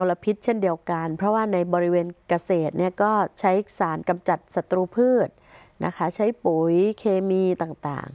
มลพิษเช่นเดียวกันเพราะว่าในบริเวณเกษตรเนี่ยก็ใช้สารกำจัดศัตรูพืชนะคะใช้ปุ๋ยเคมีต่างๆ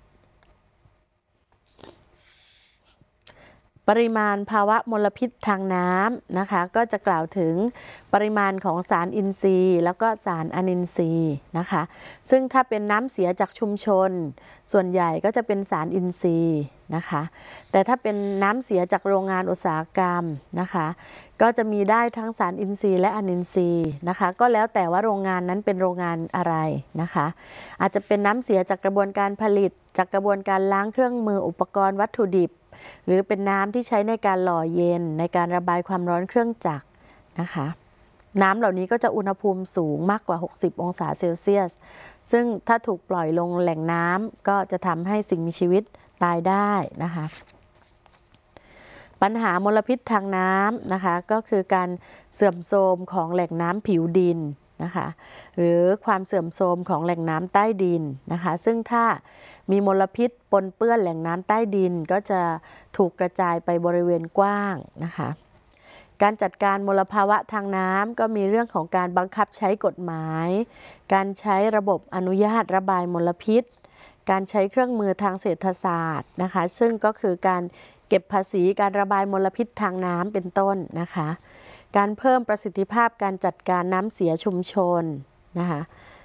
ปริมาณภาวะมลพิษทางน้ำนะคะก็จะกล่าวถึงปริมาณของสารอินทรีย์แล้วก็สารอนินทรีย์นะคะซึ่งถ้าเป็นน้ำเสียจากชุมชนส่วนใหญ่ก็จะเป็นสารอินทรีย์นะคะแต่ถ้าเป็นน้ำเสียจากโรงงานอุตสาหกรรมนะคะก็จะมีได้ทั้งสารอินทรีย์และอนินทรีย์นะคะก็แล้วแต่ว่าโรงงานนั้นเป็นโรงงานอะไรนะคะอาจจะเป็นน้ำเสียจากกระบวนการผลิตจากกระบวนการล้างเครื่องมืออุปกรณ์วัตถุดิบหรือเป็นน้ำที่ใช้ในการหล่อเย็นในการระบายความร้อนเครื่องจักรนะคะน้ำเหล่านี้ก็จะอุณหภูมิสูงมากกว่า60องศาเซลเซียสซึ่งถ้าถูกปล่อยลงแหล่งน้ำก็จะทำให้สิ่งมีชีวิตตายได้นะคะปัญหามลพิษทางน้ำนะคะก็คือการเสื่อมโทรมของแหล่งน้ำผิวดินนะคะหรือความเสื่อมโทรมของแหล่งน้ำใต้ดินนะคะซึ่งถ้ามีมลพิษปนเปื้อนแหล่งน้ำใต้ดินก็จะถูกกระจายไปบริเวณกว้างนะคะการจัดการมลภาวะทางน้ำก็มีเรื่องของการบังคับใช้กฎหมายการใช้ระบบอนุญาตระบายมลพิษการใช้เครื่องมือทางเศรษฐศาสตร์นะคะซึ่งก็คือการเก็บภาษีการระบายมลพิษทางน้ำเป็นต้นนะคะการเพิ่มประสิทธิภาพการจัดการน้ำเสียชุมชนนะคะ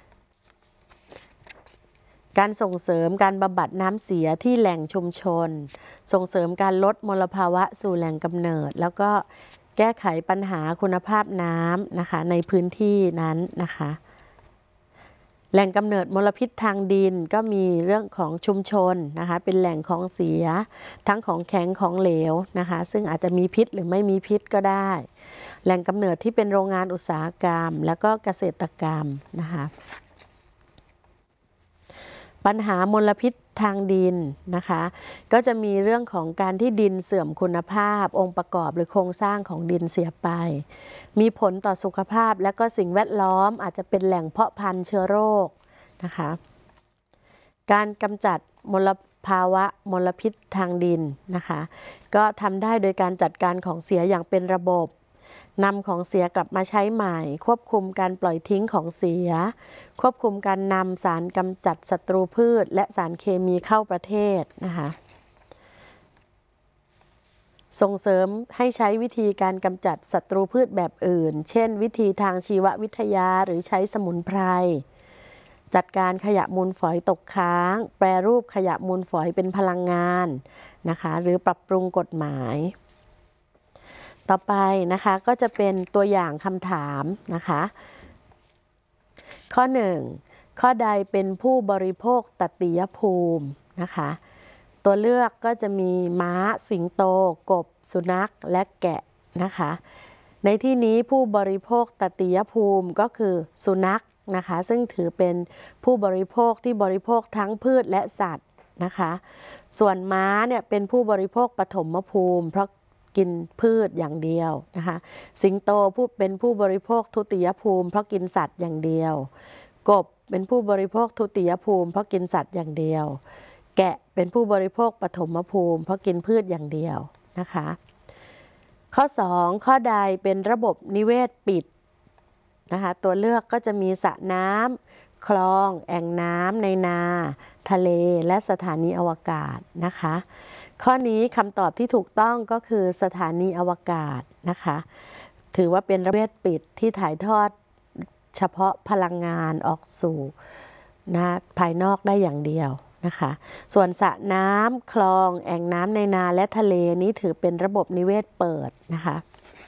การส่งเสริมการบำบัดน้ำเสียที่แหล่งชุมชนส่งเสริมการลดมลภาวะสู่แหล่งกำเนิดแล้วก็แก้ไขปัญหาคุณภาพน้ำนะคะในพื้นที่นั้นนะคะแหล่งกำเนิดมลพิษทางดินก็มีเรื่องของชุมชนนะคะเป็นแหล่งของเสียทั้งของแข็งของเหลวนะคะซึ่งอาจจะมีพิษหรือไม่มีพิษก็ได้แหล่งกำเนิดที่เป็นโรงงานอุตสาหกรรมแล้วก็เกษตรกรรมนะคะปัญหามลพิษทางดินนะคะก็จะมีเรื่องของการที่ดินเสื่อมคุณภาพองค์ประกอบหรือโครงสร้างของดินเสียไปมีผลต่อสุขภาพและก็สิ่งแวดล้อมอาจจะเป็นแหล่งเพาะพันธุ์เชื้อโรคนะคะการกำจัดมลภาวะมลพิษทางดินนะคะก็ทำได้โดยการจัดการของเสียอย่างเป็นระบบนำของเสียกลับมาใช้ใหม่ควบคุมการปล่อยทิ้งของเสียควบคุมการนำสารกำจัดศัตรูพืชและสารเคมีเข้าประเทศนะคะส่งเสริมให้ใช้วิธีการกำจัดศัตรูพืชแบบอื่นเช่นวิธีทางชีววิทยาหรือใช้สมุนไพรจัดการขยะมูลฝอยตกค้างแปรรูปขยะมูลฝอยเป็นพลังงานนะคะหรือปรับปรุงกฎหมายต่อไปนะคะก็จะเป็นตัวอย่างคำถามนะคะข้อ1ข้อใดเป็นผู้บริโภคตติยภูมินะคะตัวเลือกก็จะมีม้าสิงโตกบสุนัขและแกะนะคะในที่นี้ผู้บริโภคตติยภูมิก็คือสุนัขนะคะซึ่งถือเป็นผู้บริโภคที่บริโภคทั้งพืชและสัตว์นะคะส่วนม้าเนี่ยเป็นผู้บริโภคปฐมภูมิเพราะกินพืชอย่างเดียวนะคะสิงโตเป็นผู้บริโภคทุติยภูมิเพราะกินสัตว์อย่างเดียวกบเป็นผู้บริโภคทุติยภูมิเพราะกินสัตว์อย่างเดียวแกะเป็นผู้บริโภคปฐมภูมิเพราะกินพืชอย่างเดียวนะคะข้อ2ข้อใดเป็นระบบนิเวศปิดนะคะตัวเลือกก็จะมีสระน้ำคลองแอ่งน้ำในนาทะเลและสถานีอวกาศนะคะข้อนี้คำตอบที่ถูกต้องก็คือสถานีอวกาศนะคะถือว่าเป็นระบบนิเวศปิดที่ถ่ายทอดเฉพาะพลังงานออกสู่ภายนอกได้อย่างเดียวนะคะส่วนสระน้ำคลองแอ่งน้ำในนาและทะเลนี้ถือเป็นระบบนิเวศเปิดนะคะ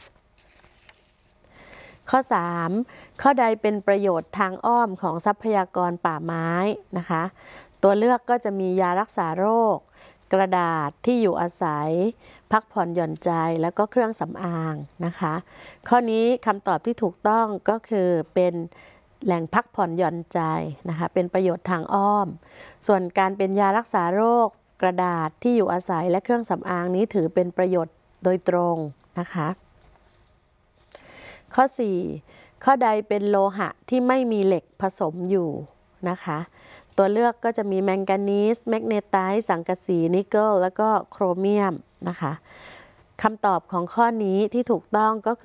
ข้อ3ข้อใดเป็นประโยชน์ทางอ้อมของทรัพยากรป่าไม้นะคะตัวเลือกก็จะมียารักษาโรคกระดาษที่อยู่อาศัยพักผ่อนหย่อนใจแล้วก็เครื่องสำอางนะคะข้อนี้คำตอบที่ถูกต้องก็คือเป็นแหล่งพักผ่อนหย่อนใจนะคะเป็นประโยชน์ทางอ้อมส่วนการเป็นยารักษาโรคกระดาษที่อยู่อาศัยและเครื่องสำอางนี้ถือเป็นประโยชน์โดยตรงนะคะข้อ4ข้อใดเป็นโลหะที่ไม่มีเหล็กผสมอยู่นะคะตัวเลือกก็จะมีแมงกานีสแมกนีไตต์สังกะสีนิกเกิลแล้วก็โครเมียมนะคะคำตอบของข้อนี้ที่ถูกต้องก็คือ